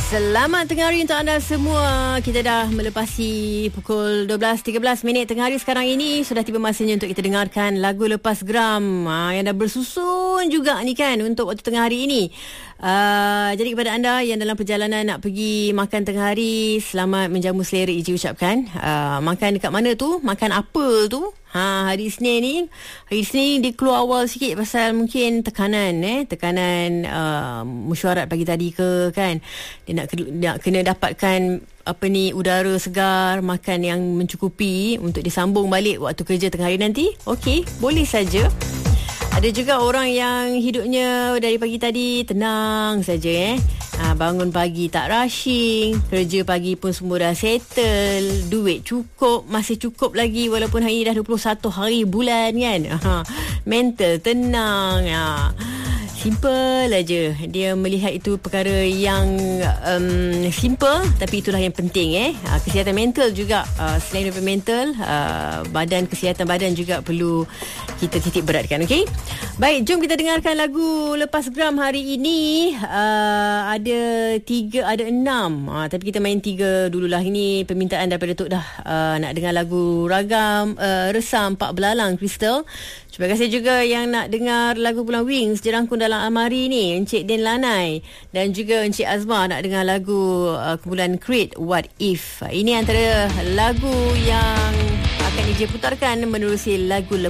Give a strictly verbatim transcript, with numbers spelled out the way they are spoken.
Selamat tengah hari untuk anda semua. Kita dah melepasi pukul dua belas tiga belas minit tengah hari sekarang ini. Sudah tiba masanya untuk kita dengarkan lagu Lepas Geram ha, yang dah bersusun juga ni kan untuk waktu tengah hari ini. Uh, jadi kepada anda yang dalam perjalanan nak pergi makan tengah hari, selamat menjamu selera Iji ucapkan. Uh, makan dekat mana tu? Makan apa tu? Ha, hari Isnin ni, hari Isnin dia keluar awal sikit pasal mungkin tekanan eh, tekanan uh, mesyuarat pagi tadi ke kan. Dia nak, nak kena dapatkan apa ni udara segar, makan yang mencukupi untuk disambung balik waktu kerja tengah hari nanti. Okey, boleh saja. Ada juga orang yang hidupnya dari pagi tadi tenang saja eh. Ha, bangun pagi tak rushing, kerja pagi pun semua dah settle, duit cukup, masih cukup lagi walaupun hari ini dah dua puluh satu hari bulan kan. Ha, mental tenang. Ha. Simple aja. Dia melihat itu perkara yang um, simple, tapi itulah yang penting eh. Uh, kesihatan mental juga, uh, selain daripada mental, uh, badan, kesihatan badan juga perlu kita titik beratkan, okey? Baik, jom kita dengarkan lagu Lepas Geram hari ini. Uh, ada tiga, ada enam. Uh, tapi kita main tiga dululah. Ini permintaan daripada Tok Dah uh, nak dengar lagu Ragam uh, Resam Pak Belalang Crystal. Terima kasih juga yang nak dengar lagu Pulang Wings Jerangkung Dalam Almari ni, Encik Den Lanai, dan juga Encik Azmah nak dengar lagu uh, kumpulan Creed What If. Ini antara lagu yang akan D J putarkan menerusi lagu